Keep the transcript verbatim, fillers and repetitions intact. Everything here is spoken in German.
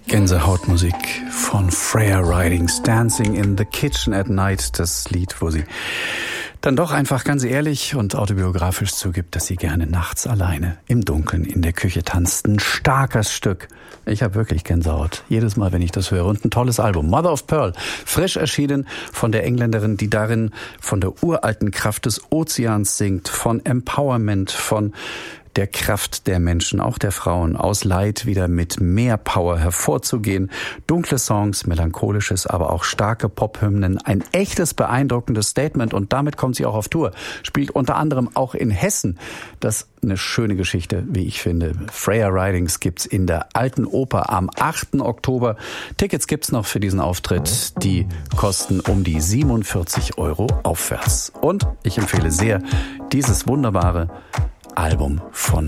Gänsehautmusik von Freya Ridings, Dancing in the Kitchen at Night, das Lied, wo sie dann doch einfach ganz ehrlich und autobiografisch zugibt, dass sie gerne nachts alleine im Dunkeln in der Küche tanzt. Ein starkes Stück. Ich habe wirklich Gänsehaut jedes Mal, wenn ich das höre. Und ein tolles Album, Mother of Pearl, frisch erschienen von der Engländerin, die darin von der uralten Kraft des Ozeans singt, von Empowerment, von der Kraft der Menschen, auch der Frauen, aus Leid wieder mit mehr Power hervorzugehen. Dunkle Songs, melancholisches, aber auch starke Pophymnen, ein echtes beeindruckendes Statement, und damit kommt sie auch auf Tour. Spielt unter anderem auch in Hessen. Das ist eine schöne Geschichte, wie ich finde. Freya Ridings gibt's in der Alten Oper am achten Oktober. Tickets gibt's noch für diesen Auftritt. Die kosten um die siebenundvierzig Euro aufwärts. Und ich empfehle sehr dieses wunderbare Album von